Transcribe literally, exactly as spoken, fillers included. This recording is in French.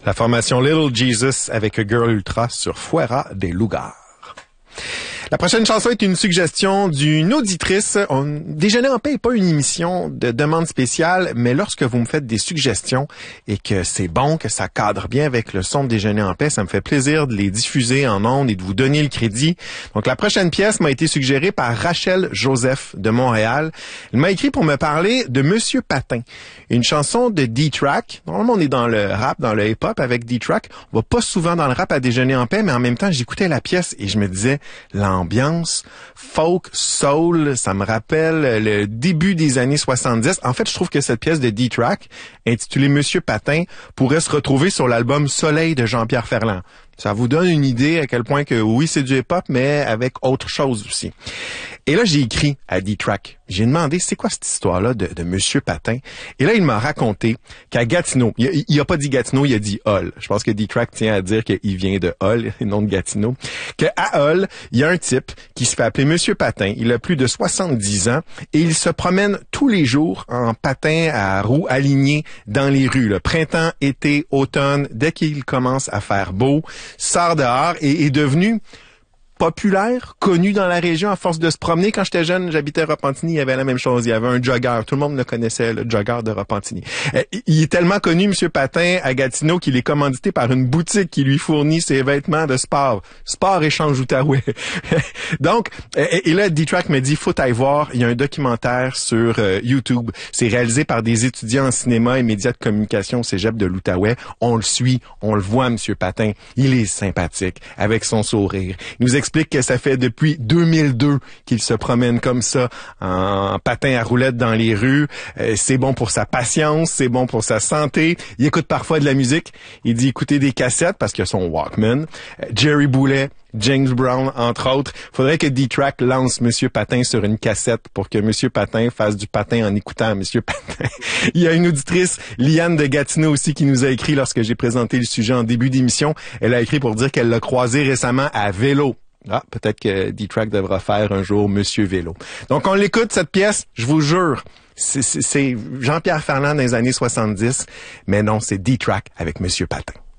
La formation Little Jesus avec Girl Ultra sur Fuera des Lugar. La prochaine chanson est une suggestion d'une auditrice. On... Déjeuner en paix n'est pas une émission de demande spéciale, mais lorsque vous me faites des suggestions et que c'est bon, que ça cadre bien avec le son de Déjeuner en paix, ça me fait plaisir de les diffuser en ondes et de vous donner le crédit. Donc la prochaine pièce m'a été suggérée par Rachel Joseph de Montréal. Elle m'a écrit pour me parler de Monsieur Patin, une chanson de D-Track. Normalement, on est dans le rap, dans le hip-hop avec D-Track. On va pas souvent dans le rap à Déjeuner en paix, mais en même temps, j'écoutais la pièce et je me disais, l'ambiance folk, soul, ça me rappelle le début des années soixante-dix. En fait, je trouve que cette pièce de D-Track, intitulée Monsieur Patin, pourrait se retrouver sur l'album Soleil de Jean-Pierre Ferland. Ça vous donne une idée à quel point que oui, c'est du hip-hop, mais avec autre chose aussi. Et là, j'ai écrit à D-Track. J'ai demandé, c'est quoi cette histoire-là de, de Monsieur Patin? Et là, il m'a raconté qu'à Gatineau, il, il a pas dit Gatineau, il a dit Hull. Je pense que D-Track tient à dire qu'il vient de Hull et non de Gatineau. Qu'à Hull, il y a un type qui se fait appeler Monsieur Patin. Il a plus de soixante-dix ans et il se promène tous les jours en patin à roues alignées dans les rues. Le printemps, été, automne, dès qu'il commence à faire beau, sort dehors et est devenu populaire, connu dans la région à force de se promener. Quand j'étais jeune, j'habitais à Repentigny, il y avait la même chose. Il y avait un jogger. Tout le monde le connaissait, le jogger de Repentigny. Euh, il est tellement connu, Monsieur Patin, à Gatineau, qu'il est commandité par une boutique qui lui fournit ses vêtements de sport. Sport échange Outaouais. Donc, et, et là, D-Track me dit, faut aller voir, il y a un documentaire sur euh, YouTube. C'est réalisé par des étudiants en cinéma et médias de communication au cégep de l'Outaouais. On le suit, on le voit, Monsieur Patin. Il est sympathique, avec son sourire. Il nous explique que ça fait depuis deux mille deux qu'il se promène comme ça en patin à roulettes dans les rues. Euh, c'est bon pour sa patience, c'est bon pour sa santé. Il écoute parfois de la musique. Il dit écouter des cassettes parce qu'il a son Walkman. Euh, Jerry Boulet, James Brown, entre autres. Faudrait que D-Track lance Monsieur Patin sur une cassette pour que Monsieur Patin fasse du patin en écoutant Monsieur Patin. Il y a une auditrice, Liane de Gatineau aussi, qui nous a écrit lorsque j'ai présenté le sujet en début d'émission. Elle a écrit pour dire qu'elle l'a croisé récemment à vélo. Ah, peut-être que D-Track devra faire un jour Monsieur Vélo. Donc, on l'écoute, cette pièce, je vous jure. C'est, c'est, c'est Jean-Pierre Ferland dans les années soixante-dix, mais non, c'est D-Track avec Monsieur Patin.